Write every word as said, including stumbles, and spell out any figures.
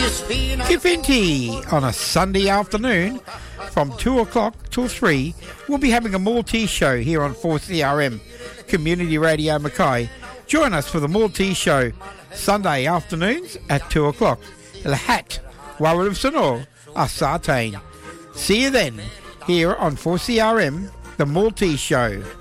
Kifinti on a Sunday afternoon from two o'clock till three. We'll be having a Maltese show here on four C R M Community Radio Mackay. Join us for the Maltese show Sunday afternoons at two o'clock. Lahat, Warrab Sonor, Asartain. See you then here on four C R M, the Maltese show.